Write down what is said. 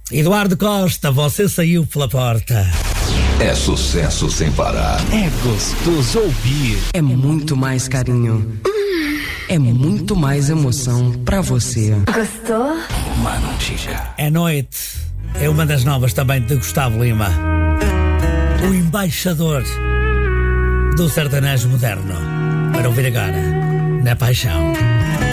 Eduardo Costa, você saiu pela porta. É sucesso sem parar. É gostoso ouvir. É muito mais carinho. É muito mais emoção pra você. Gostou? Mano, chica. É noite. É uma das novas também de Gustavo Lima. O embaixador do sertanejo moderno. Para ouvir agora, na Paixão.